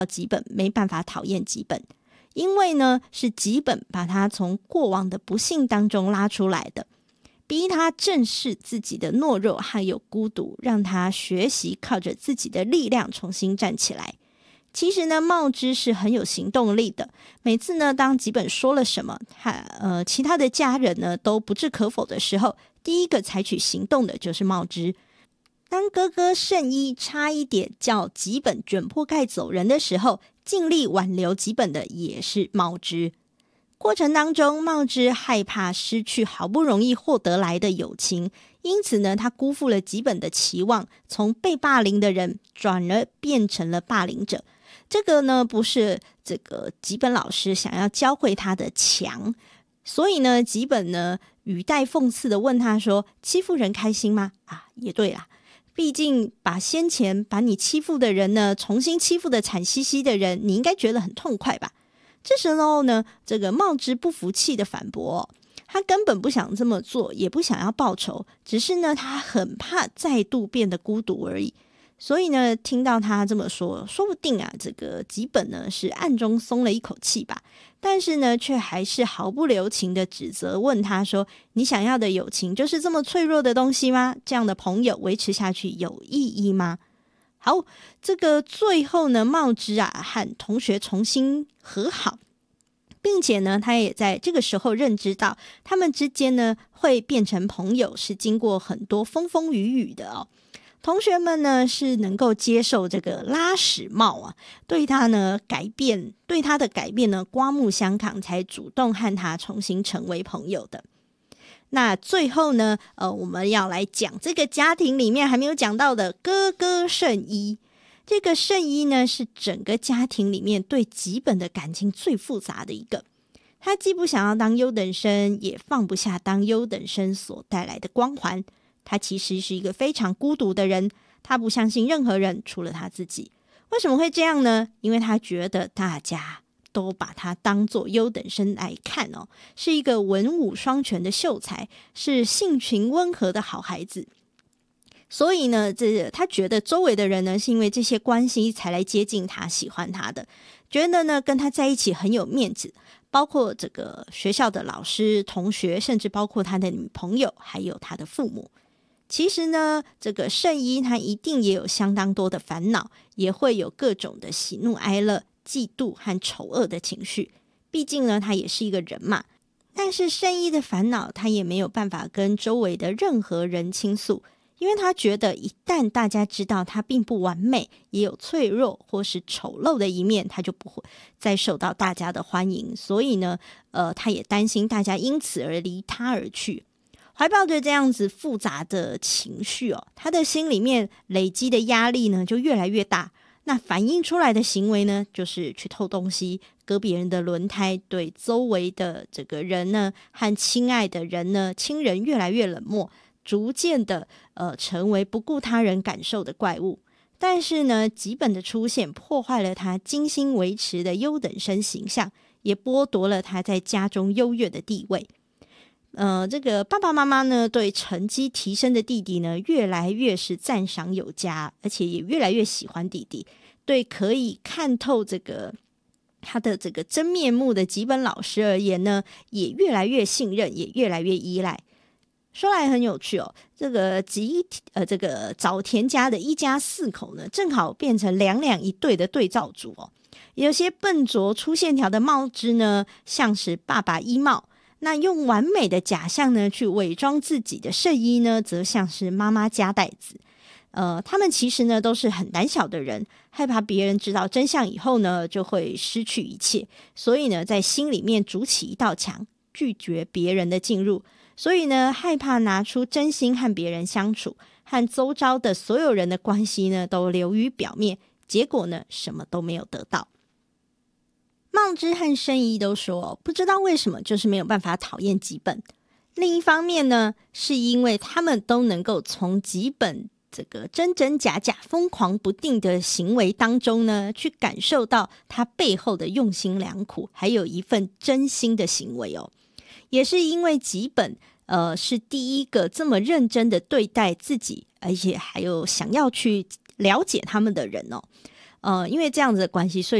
吉本没办法讨厌吉本，因为呢是吉本把他从过往的不幸当中拉出来的，逼他正视自己的懦弱还有孤独，让他学习靠着自己的力量重新站起来。其实呢，茂枝是很有行动力的。每次呢，当吉本说了什么，其他的家人呢都不置可否的时候，第一个采取行动的就是茂枝。当哥哥圣一差一点叫吉本卷铺盖走人的时候，尽力挽留吉本的也是茂枝。过程当中，茂枝害怕失去好不容易获得来的友情，因此呢，他辜负了吉本的期望，从被霸凌的人转而变成了霸凌者。这个呢，不是这个吉本老师想要教会他的强，所以呢，吉本呢语带讽刺的问他说：“欺负人开心吗？”也对啦，毕竟把先前把你欺负的人呢，重新欺负的惨兮兮的人，你应该觉得很痛快吧？这时候呢，这个茂枝不服气的反驳，他根本不想这么做，也不想要报仇，只是呢，他很怕再度变得孤独而已。所以呢，听到他这么说，说不定这个吉本呢是暗中松了一口气吧，但是呢，却还是毫不留情的指责，问他说：“你想要的友情就是这么脆弱的东西吗？这样的朋友维持下去有意义吗？”好，这个最后呢，茂枝和同学重新和好，并且呢，他也在这个时候认知到，他们之间呢会变成朋友，是经过很多风风雨雨的哦。同学们呢是能够接受这个拉屎帽对他的改变呢刮目相看，才主动和他重新成为朋友的。那最后呢，我们要来讲这个家庭里面还没有讲到的哥哥圣一。这个圣一呢，是整个家庭里面对吉本的感情最复杂的一个。他既不想要当优等生，也放不下当优等生所带来的光环。他其实是一个非常孤独的人，他不相信任何人，除了他自己。为什么会这样呢？因为他觉得大家都把他当作优等生来看是一个文武双全的秀才，是性情温和的好孩子。所以呢，他觉得周围的人呢，是因为这些关系才来接近他、喜欢他的，觉得呢跟他在一起很有面子，包括这个学校的老师、同学，甚至包括他的女朋友，还有他的父母。其实呢，这个圣一他一定也有相当多的烦恼，也会有各种的喜怒哀乐、嫉妒和丑恶的情绪。毕竟呢，他也是一个人嘛。但是圣一的烦恼，他也没有办法跟周围的任何人倾诉，因为他觉得一旦大家知道他并不完美，也有脆弱或是丑陋的一面，他就不会再受到大家的欢迎。所以呢，他也担心大家因此而离他而去。怀抱着这样子复杂的情绪他的心里面累积的压力呢就越来越大。那反映出来的行为呢，就是去偷东西、割别人的轮胎，对周围的这个人呢和亲爱的人呢、亲人越来越冷漠，逐渐的成为不顾他人感受的怪物。但是呢，吉本的出现破坏了他精心维持的优等生形象，也剥夺了他在家中优越的地位。这个爸爸妈妈呢，对成绩提升的弟弟呢，越来越是赞赏有加，而且也越来越喜欢弟弟。对可以看透这个他的这个真面目的吉本老师而言呢，也越来越信任，也越来越依赖。说来很有趣这个早田家的一家四口呢，正好变成两两一对的对照组有些笨拙粗线条的茂枝呢，像是爸爸一茂。那用完美的假象呢去伪装自己的圣一呢，则像是妈妈加代子。他们其实呢都是很胆小的人，害怕别人知道真相以后呢就会失去一切，所以呢在心里面筑起一道墙，拒绝别人的进入。所以呢害怕拿出真心和别人相处，和周遭的所有人的关系呢都流于表面，结果呢什么都没有得到。茂枝和圣一都说不知道为什么就是没有办法讨厌吉本。另一方面呢，是因为他们都能够从吉本这个真真假假、疯狂不定的行为当中呢，去感受到他背后的用心良苦，还有一份真心的行为也是因为吉本是第一个这么认真的对待自己，而且还有想要去了解他们的人因为这样子的关系，所以